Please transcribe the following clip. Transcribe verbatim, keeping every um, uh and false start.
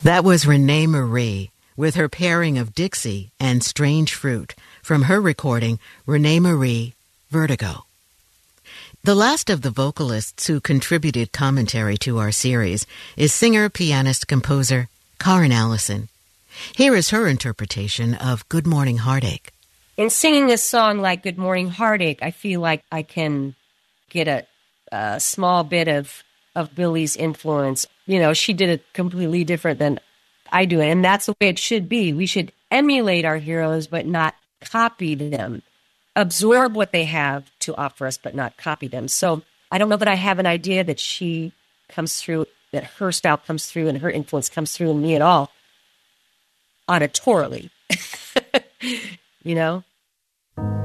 That was Renee Marie with her pairing of Dixie and Strange Fruit from her recording, Renee Marie, Vertigo. The last of the vocalists who contributed commentary to our series is singer, pianist, composer Karen Allison. Here is her interpretation of Good Morning Heartache. In singing a song like Good Morning Heartache, I feel like I can get a, a small bit of, of Billie's influence. You know, she did it completely different than I do, and that's the way it should be. We should emulate our heroes, but not copy them. Absorb what they have to offer us, but not copy them. So I don't know that I have an idea that she comes through, that her style comes through and her influence comes through in me at all auditorily, you know?